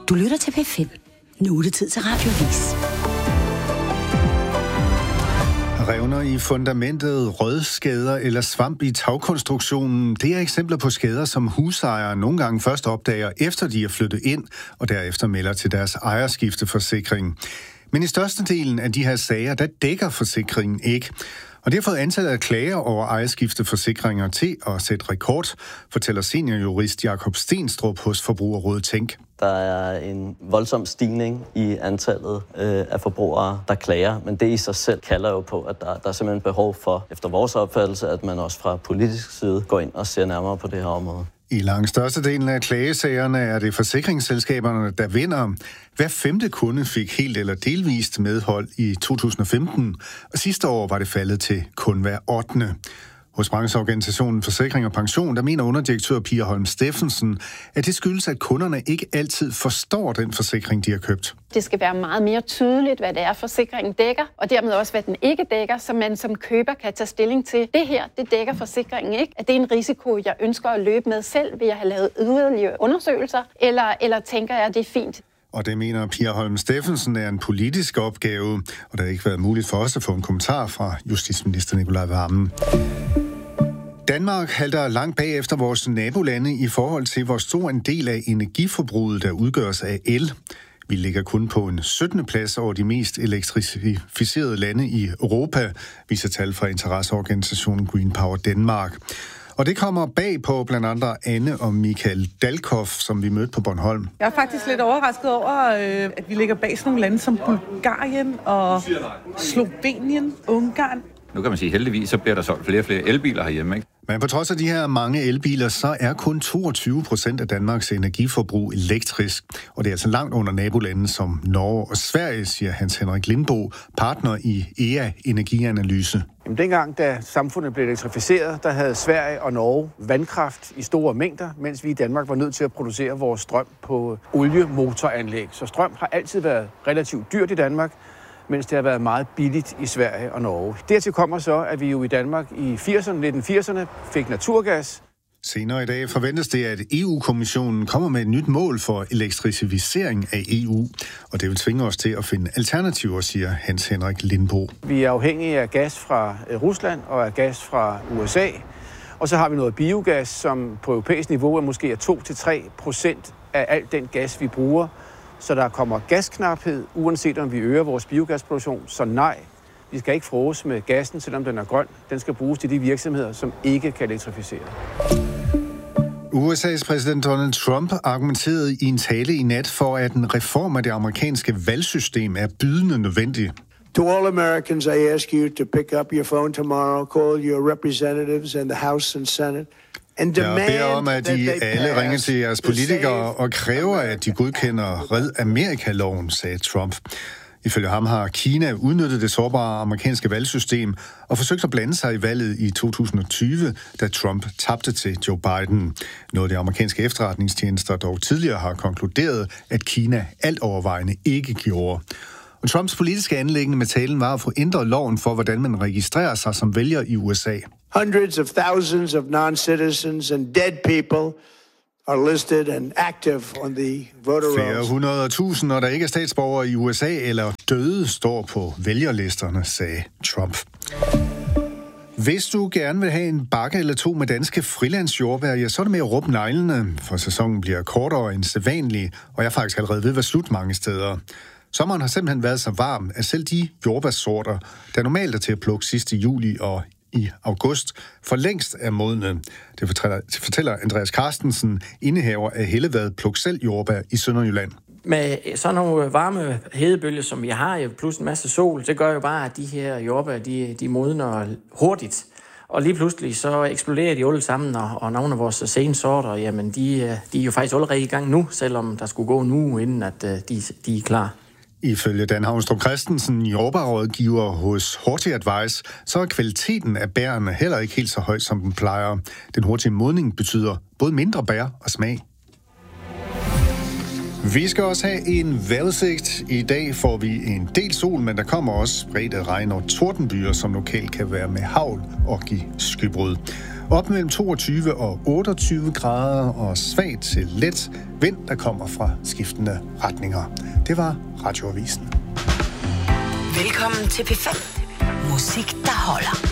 Du lytter til P5. Nu er det tid til Radioavis. Revner i fundamentet, rødskader eller svamp i tagkonstruktionen, det er eksempler på skader, som husejere nogle gange først opdager, efter de er flyttet ind, og derefter melder til deres ejerskifteforsikring. Men i størstedelen af de her sager, der dækker forsikringen ikke. Og det har fået antallet af klager over ejerskifteforsikringer til at sætte rekord, fortæller seniorjurist Jakob Stenstrup hos Forbrugerrådet Tænk. Der er en voldsom stigning i antallet af forbrugere, der klager, men det i sig selv kalder jo på, at der er simpelthen behov for, efter vores opfattelse, at man også fra politisk side går ind og ser nærmere på det her område. I langt størstedelen af klagesagerne er det forsikringsselskaberne, der vinder. Hver 5. kunde fik helt eller delvist medhold i 2015, og sidste år var det faldet til kun hver 8. Hos brancheorganisationen Forsikring og Pension, der mener underdirektør Pia Holm Steffensen, at det skyldes, at kunderne ikke altid forstår den forsikring, de har købt. Det skal være meget mere tydeligt, hvad det er, forsikringen dækker, og dermed også, hvad den ikke dækker, så man som køber kan tage stilling til, det her, det dækker forsikringen ikke. Er det en risiko, jeg ønsker at løbe med selv, ved at have lavet yderligere undersøgelser, eller tænker jeg, at det er fint? Og det mener Pia Holm Steffensen er en politisk opgave, og der har ikke været muligt for os at få en kommentar fra justitsminister Nicolai Wammen. Danmark halter langt bagefter vores nabolande i forhold til, hvor stor en del af energiforbruget, der udgøres af el. Vi ligger kun på en 17. plads over de mest elektrificerede lande i Europa, viser tal fra interesseorganisationen Green Power Denmark. Og det kommer bag på blandt andet Anne og Michael Dalkov, som vi mødte på Bornholm. Jeg er faktisk lidt overrasket over, at vi ligger bag sådan nogle lande som Bulgarien og Slovenien, Ungarn. Nu kan man sige, heldigvis så bliver der solgt flere og flere elbiler herhjemme, ikke? Men på trods af de her mange elbiler, så er kun 22% af Danmarks energiforbrug elektrisk. Og det er altså langt under nabolande som Norge og Sverige, siger Hans Henrik Lindbo, partner i EA Energianalyse. Jamen, dengang, da samfundet blev elektrificeret, der havde Sverige og Norge vandkraft i store mængder, mens vi i Danmark var nødt til at producere vores strøm på oliemotoranlæg. Så strøm har altid været relativt dyrt i Danmark, mens det har været meget billigt i Sverige og Norge. Dertil kommer så, at vi jo i Danmark i 1980'erne fik naturgas. Senere i dag forventes det, at EU-kommissionen kommer med et nyt mål for elektrificering af EU, og det vil tvinge os til at finde alternativer, siger Hans Henrik Lindbo. Vi er afhængige af gas fra Rusland og af gas fra USA, og så har vi noget biogas, som på europæisk niveau er måske 2-3% af al den gas, vi bruger. Så der kommer gasknaphed, uanset om vi øger vores biogasproduktion. Så nej, vi skal ikke fråse med gassen, selvom den er grøn. Den skal bruges til de virksomheder, som ikke kan elektrificere. USA's præsident Donald Trump argumenterede i en tale i nat for, at en reform af det amerikanske valgsystem er bydende nødvendig. To all Americans, I ask you to pick up your phone tomorrow, call your representatives in the House and Senate. Jeg beder om, at I alle ringer til jeres politikere og kræver, at de godkender Red Amerika-loven, sagde Trump. Ifølge ham har Kina udnyttet det sårbare amerikanske valgsystem og forsøgt at blande sig i valget i 2020, da Trump tabte til Joe Biden. Noget de amerikanske efterretningstjenester dog tidligere har konkluderet, at Kina alt overvejende ikke gjorde. Og Trumps politiske anliggende med talen var at få ændret loven for, hvordan man registrerer sig som vælger i USA. Hundreds of thousands of non-citizens and dead people are listed and active on the voter rolls. Flere 100.000, der ikke er statsborgere i USA eller døde, står på vælgerlisterne, sagde Trump. Hvis du gerne vil have en bakke eller to med danske frilandsjordbær, ja, så er det med at råbe neglene, for sæsonen bliver kortere end sædvanlig, og jeg er faktisk allerede ved at være slut mange steder. Sommeren har simpelthen været så varm, at selv de jordbærsorter, der normalt er til at plukke sidst i juli og i august, for længst er modne. Det fortæller Andreas Carstensen, indehaver af Hellevad Pluk Selv Jordbær i Sønderjylland. Med sådan nogle varme hedebølger, som vi har, plus en masse sol, det gør jo bare, at de her jordbær, de modner hurtigt. Og lige pludselig så eksploderer de alle sammen, og nogle af vores sensorter, jamen de er jo faktisk allerede i gang nu, selvom der skulle gå en uge, inden at de er klar. Ifølge Dan Havnstrup Christensen, jordbærrådgiver hos Horti Advice, så er kvaliteten af bærene heller ikke helt så høj, som den plejer. Den hurtige modning betyder både mindre bær og smag. Vi skal også have en vejrudsigt. I dag får vi en del sol, men der kommer også spredte regn og tordenbyer, som lokalt kan være med hagl og give skybrud. Op mellem 22 og 28 grader og svagt til let vind, der kommer fra skiftende retninger. Det var Radioavisen. Velkommen til P5. Musik, der holder.